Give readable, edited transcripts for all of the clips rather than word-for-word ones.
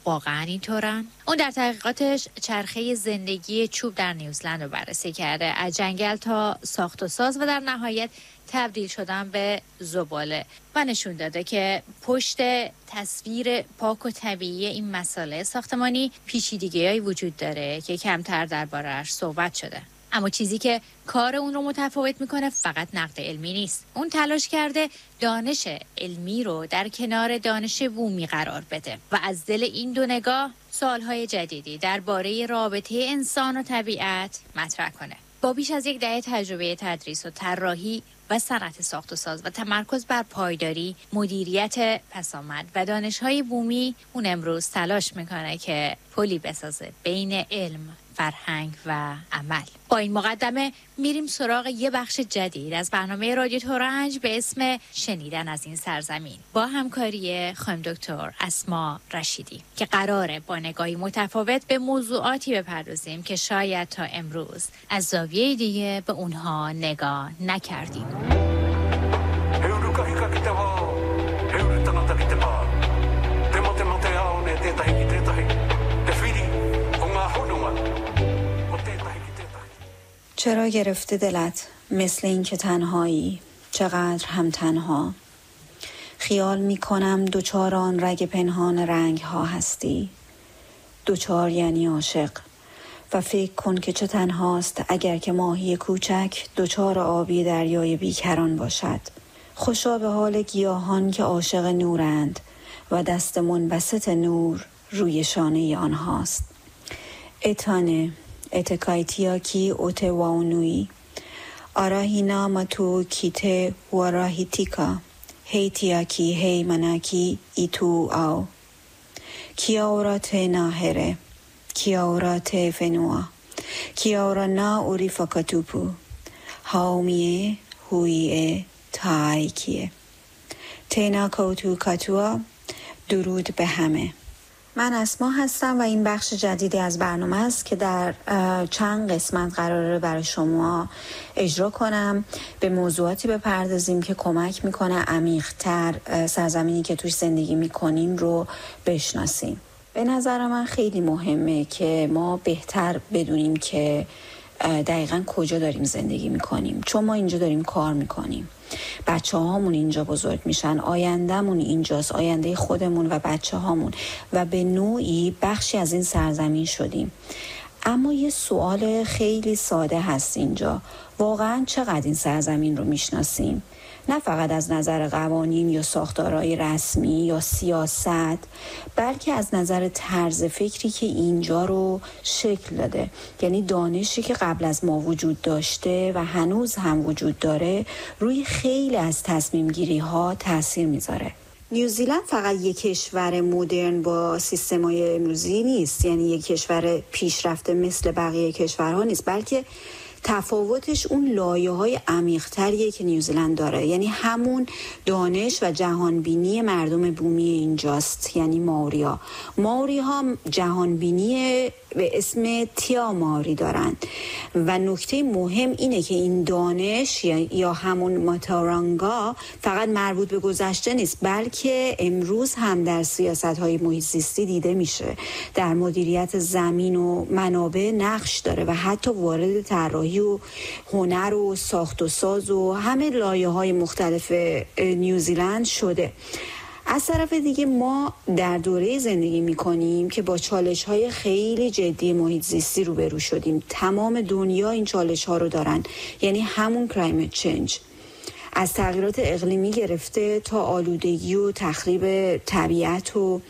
واقعا اینطورن؟ اون در تحقیقاتش چرخه زندگی چوب در نیوزلند رو بررسی کرده، از جنگل تا ساخت و ساز و در نهایت تبدیل شدن به زباله و نشون داده که پشت تصویر پاک و طبیعی این مسئله ساختمانی پیچیدگی‌هایی وجود داره که کمتر درباره‌اش صحبت شده. اما چیزی که کار اون رو متفاوت میکنه فقط نقد علمی نیست. اون تلاش کرده دانش علمی رو در کنار دانش بومی قرار بده و از دل این دو نگاه سوالهای جدیدی درباره رابطه انسان و طبیعت مطرح کنه. با بیش از 10 دهه تجربه تدریس و طراحی و صنعت ساخت و ساز و تمرکز بر پایداری، مدیریت پسامد و دانش‌های بومی، اون امروز تلاش میکنه که پلی بسازه بین علم، فرهنگ و عمل. با این مقدمه میریم سراغ یه بخش جدید از برنامه رادیو تورنج به اسم شنیدن از این سرزمین با همکاری خانم دکتر اسما رشیدی که قراره با نگاهی متفاوت به موضوعاتی بپردازیم که شاید تا امروز از زاویه دیگه به اونها نگاه نکردیم. چرا گرفته دلت مثل این که تنهایی، چقدر هم تنها؟ خیال می کنم دوچار آن رگ پنهان رنگ ها هستی. دوچار یعنی عاشق. و فکر کن که چه تنهاست اگر که ماهی کوچک دوچار آبی دریای بیکران باشد. خوشا به حال گیاهان که عاشق نورند و دست منبسط نور روی شانه آنهاست. اتانه اتکایتیا کی اوته واونوی آراهینا متو کیته وراهیتیکا هیتیا کی هی مناکی ایتو آو کیاورا ته ناهره کیاورا ته فنوا کیاورا نا اوری فکتوپو هاومیه هویه تای کیه تینا کوتو کتوا. درود به همه. من اسما هستم و این بخش جدیدی از برنامه است که در چند قسمت قراره برای شما اجرا کنم. به موضوعاتی بپردازیم که کمک میکنه عمیق‌تر سرزمینی که توش زندگی میکنیم رو بشناسیم. به نظر من خیلی مهمه که ما بهتر بدونیم که دقیقاً کجا داریم زندگی میکنیم، چون ما اینجا داریم کار میکنیم. بچه هامون اینجا بزرگ میشن، آیندهمون اینجاست، آینده خودمون و بچه هامون و به نوعی بخشی از این سرزمین شدیم. اما یه سوال خیلی ساده هست اینجا، واقعاً چقدر این سرزمین رو میشناسیم؟ نه فقط از نظر قوانین یا ساختارهای رسمی یا سیاست، بلکه از نظر طرز فکری که اینجا رو شکل داده. یعنی دانشی که قبل از ما وجود داشته و هنوز هم وجود داره روی خیلی از تصمیم گیری ها تأثیر میذاره. نیوزیلند فقط یک کشور مدرن با سیستم‌های امروزی نیست، یعنی یک کشور پیشرفته مثل بقیه کشورها نیست، بلکه تفاوتش اون لایه‌های عمیق‌تریه که نیوزیلند داره. یعنی همون دانش و جهانبینی مردم بومی اینجاست، یعنی ماوری ها جهانبینی به اسم تیا ماوری دارن و نکته مهم اینه که این دانش یا همون ماتارانگا فقط مربوط به گذشته نیست، بلکه امروز هم در سیاست‌های محیط زیستی دیده میشه، در مدیریت زمین و منابع نقش داره و حتی وارد طراحی و هنر و ساخت و ساز و همه لایه‌های مختلف نیوزیلند شده. از طرف دیگه ما در دوره زندگی می‌کنیم که با چالش‌های خیلی جدی محیط زیستی روبرو شدیم. تمام دنیا این چالش‌ها رو دارن، یعنی همون کلایمت چنج، از تغییرات اقلیمی گرفته تا آلودگی و تخریب طبیعت و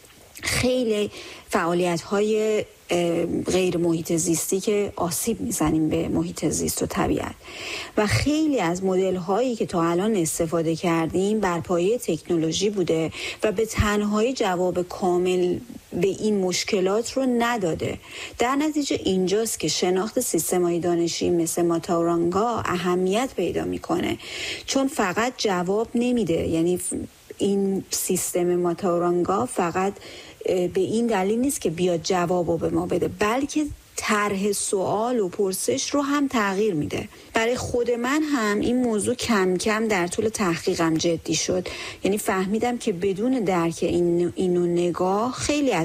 خیلی فعالیت‌های غیر محیط زیستی که آسیب میزنیم به محیط زیست و طبیعت. و خیلی از مدل هایی که تا الان استفاده کردیم بر پایه تکنولوژی بوده و به تنهایی جواب کامل به این مشکلات رو نداده. در نتیجه اینجاست که شناخت سیستم‌های دانشی مثل ماتارانگا اهمیت پیدا میکنه، چون فقط جواب نمیده. یعنی این سیستم ماتارانگا فقط به این دلیل نیست که بیاد جوابو به ما بده، بلکه طرح سوال و پرسش رو هم تغییر میده. برای خود من هم این موضوع کم کم در طول تحقیقم جدی شد. یعنی فهمیدم که بدون درک اینو نگاه خیلی از